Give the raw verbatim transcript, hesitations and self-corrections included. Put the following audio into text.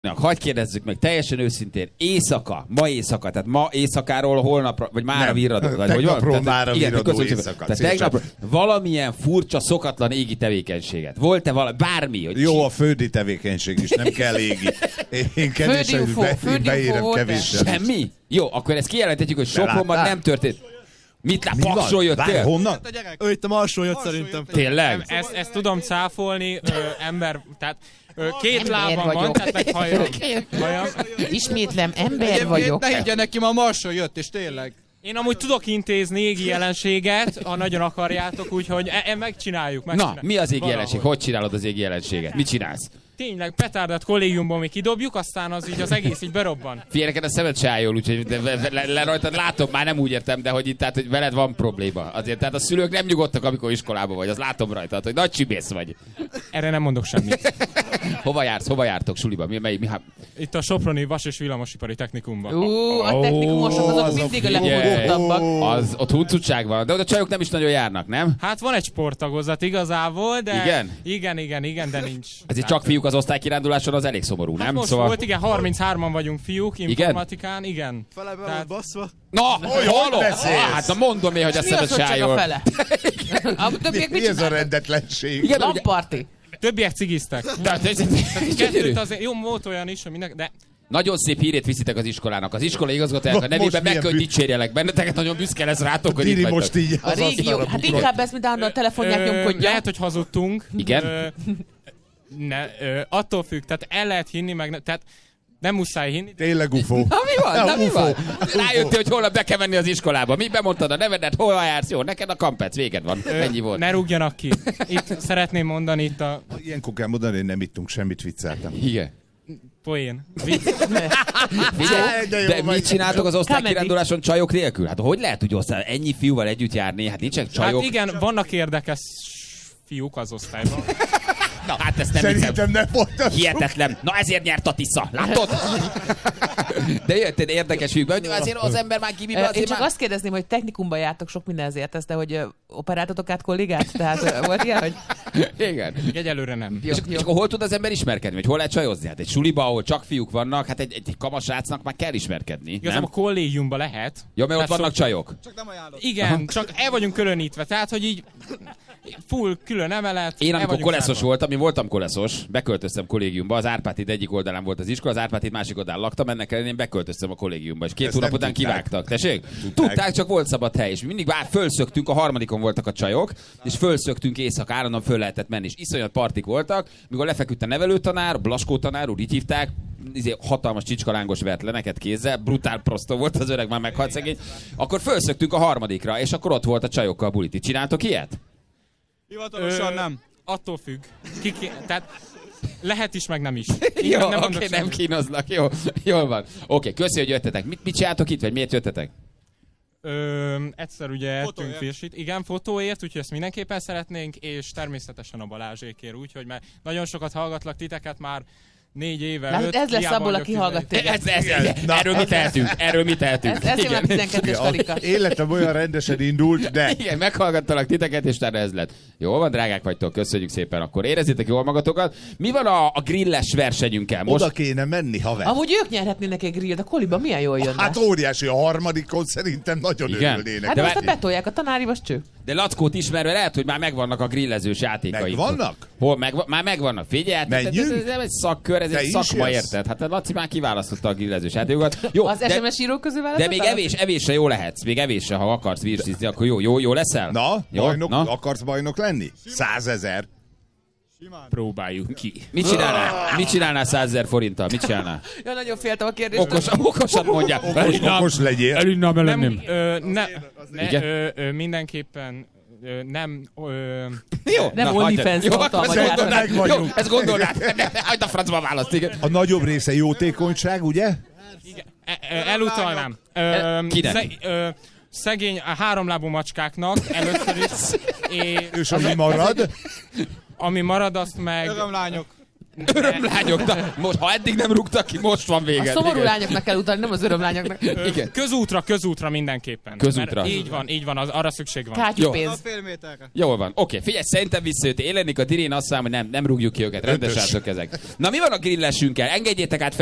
Hadd kérdezzük meg teljesen őszintén, éjszaka, ma éjszaka, tehát ma éjszakáról holnapra, vagy mára virradó, vagy hogy van? Mára virradó éjszaka. Tehát tegnap valamilyen furcsa, szokatlan égi tevékenységet. Volt-e valami, bármi? Hogy jó, a földi tevékenység is, nem kell égi. Én kevésen be, beérem kevésen. Semmi? Jó, akkor ezt kijelenthetjük, hogy Sopronban nem történt. Mit lát, Mi Paksról jöttél? Honnan? Ő itt a Marsról jött szerintem. Tényleg? Ezt, ezt tudom cáfolni, ö, ember, tehát ö, két lábam van, tehát meg hajam. hajam. Ismétlem, ember vagyok. Ne higgyen neki, ma a Marsról jött, és tényleg. Én amúgy tudok intézni égi jelenséget, ha nagyon akarjátok, úgyhogy e- e- megcsináljuk, megcsináljuk. Na, mi az égi jelenség? Hogy csinálod az égi jelenséget? Mit csinálsz? Tényleg, petárdat kollégiumban mi kidobjuk, aztán az így az egész így berobban. Figyelj, neked a szemed se áll jól, úgyhogy le, le, le rajtad látom, már nem úgy értem, de hogy itt, tehát, hogy veled van probléma. Azért, tehát a szülők nem nyugodtak, amikor iskolában vagy, az látom rajtad, hogy nagy csibész vagy. Erre nem mondok semmit. Hova jársz, hova jártok suliba? Mi, mely, mi, mi, Itt a Soproni Vas- és Villamosipari Technikumban. Ú, a technikumosok azok mindig a legfontosabbak. Az ott huncutság van, de oda csajok nem is nagyon járnak, nem? Hát van egy sporttagozat igazából, de... Igen? Igen, igen, igen, de nincs. Ezért csak fiúk az osztálykiránduláson, az elég szomorú, Hát nem? most Szóval... volt, igen, harminchárman vagyunk fiúk, informatikán, igen. Felebe Tehát- volt baszva. Na, hallom! Hát na mondom én, hogy a Mi az, szemed hogy se áll csak a jól. fele? A többiek Mi mit ez a csinálnak? rendetlenség? Igen, ugye... Lamparti. Többiek cigiztek. Tehát, ez- ez- Kettőt azért, jó, volt olyan is, hogy minden, de Nagyon szép hírét viszitek az iskolának. Az iskola igazgatójának a Most nevében meg milyen kell, hogy bü- dicsérjelek benneteket, nagyon büszke lesz rátok, hogy itt Diri vagytok. most így A az régió, asztalra hát bukrott. inkább ezt, mint a telefonját Ö, nyomkodja. lehet, hogy hazudtunk. Igen? Ö, ne, ö, attól függ, tehát el lehet hinni, meg ne, tehát nem muszáj hinni. Tényleg ufó. Na mi van? Na mi ufó. van? Rájöttél, hogy holnap be kell menni az iskolába. Mi bemondtad a nevedet, hol jársz? Jó, neked a kampec, véged van. Ö, Ennyi volt. Ne rúgjanak ki. Itt szeretném mondani itt a Ilyenkor kell mondani, hogy nem ittunk semmit, vicceltem. Igen. poén. Vicc. Figyelj, de jó de vagy. mit csináltok az osztálykiránduláson csajok nélkül? Hát hogy lehet úgy osztály, ennyi fiúval együtt járni? Hát nincsenek csajok. Hát igen, vannak érdekes fiúk az osztályban. Na, hát ezt nem hiszem. Szerintem nem volt. Hihetetlen. Na ezért nyert a Tisza. Látod? De jöttél érdekes fiúk. Azért az ember már kibibe, Ö, Én azért csak már... azt kérdezném, hogy technikumban jártok, sok mindenhez értesz, hogy ö, operáltatok át kollégát? Tehát ö, volt ilyen, hogy... Igen. Egyelőre nem. Jó, És, jó. és akkor hol tud az ember ismerkedni? Vagy hol lehet csajozni? Hát egy suliba, ahol csak fiúk vannak, hát egy, egy, egy kamasrácnak már kell ismerkedni. Igazából Nem? a kollégiumban lehet. Ja, mert ott Tehát vannak szok- csajok. Csak nem ajánlott. Igen, csak el vagyunk különítve, tehát hogy így full külön emelet. Én el amikor vagyunk koleszos zárva. voltam, én voltam koleszos, beköltöztem kollégiumba, az Árpád egyik oldalán volt az iskola, az Árpád másik oldalán laktam, ennek ellenére én beköltöztem a kollégiumba, és két Ezt hónap nem után tudták. kivágtak. Tessék? Tudták. Tudták, csak volt szabad hely, és mi mindig bár fölszöktünk, a harmadikon voltak a csajok, és fölszöktünk éjszaka, állandóan föl lehetett menni, és iszonyat partik voltak, mikor lefeküdt a nevelőtanár, Blaskó tanár úr, így hívták, izé, hatalmas csicskalángos vert le neked kézzel, brutál prostó volt az öreg, már meghalt szegény, akkor fölszöktünk a harmadikra, és akkor ott volt a csajokkal a bulit. Csináltok ilyet? Hivatalosan nem. Attól függ. Ki, ki, tehát lehet is, meg nem is. Jó, Inkább oké, mondok nem semmit. kínoznak, jó, jól van. Oké, köszi, hogy jöttetek. Mit, mit csináltok itt, vagy miért jöttetek? Ö, egyszer ugye ettünk Fotóért. firsit. Igen, fotóért, úgyhogy ezt mindenképpen szeretnénk, és természetesen a Balázsékért, úgyhogy mert nagyon sokat hallgatlak titeket már négy éve. Lát, öt, ez lesz hiába abból, vagyok aki tizen- hallgat téged. Ez, ez, ez, erről mi tehetünk, erről mi tehetünk. Ez, ez jön a tizenkettes karika. Életem olyan rendesen indult, de Igen, meghallgattalak titeket, és utána ez lett. Jó van, drágák vagytok, köszönjük szépen. Akkor érezzétek jól magatokat. Mi van a, a grilles versenyünkkel most? oda kéne menni, haver. Amúgy ők nyerhetnének egy grillt, a koliba milyen jól jönne. Hát óriási, a harmadikon szerintem nagyon Igen. örülnének. Hát de most a várj- betolják a tanári vas cső. De Lackót ismerve lehet, hogy már megvannak a grillezős játékaik. Megvannak? Hol? Megva- már megvannak. Figyelj, hát ez, ez, Menjünk? ez nem egy szakkör, ez Te egy is szakma, jössz? érted? Hát a Laci már kiválasztotta a grillezős játékokat. Jó, Az de, es em es írók közül de választottál? még evés, evésre jó lehetsz. Még evésre, ha akarsz virsizni, akkor jó, jó, jó leszel? Na, jó? bajnok, Na? akarsz bajnok lenni? Százezer. Próbáljuk ki. Mit csinálnál? Mit csinálnál százezer forinttal? Mit csinálnál? Ja, nagyon féltem a kérdést. Okos, okosat mondja. Okos, okos legyél. Elinnám Nem, ö, ne, ne, Igen? ö, ö, mindenképpen ö, nem... Ö, Jó, Nem na, OnlyFans hagyjad. Jó, tartalmat akkor ezt gyártanak. gondolnád. Jó, vagyunk. ezt gondolnád. Ne, hagyd a francba választ, igen. A nagyobb része jótékonyság, ugye? igen, e- e- elutalnám. Ö, Kinek? sze- ö, szegény a háromlábú macskáknak először is. És És ami marad? ami marad, azt meg... Örömlányok. Örömlányok, na, most, ha eddig nem rúgtak ki, most van vége. A szomorú igen. lányoknak kell utalni, nem az örömlányoknak. Igen. Közútra, közútra mindenképpen. Közútra. Mert így van, így van, az, arra szükség van. Kátyúpénz. Fél méterre. Jól van, oké. Figyelj, szerintem visszajött Élenik a Dirén, azt mondja, hogy nem, nem rúgjuk ki őket. Rendes Ötös. srácok ezek. Na mi van a grillesünkkel? Engedjétek át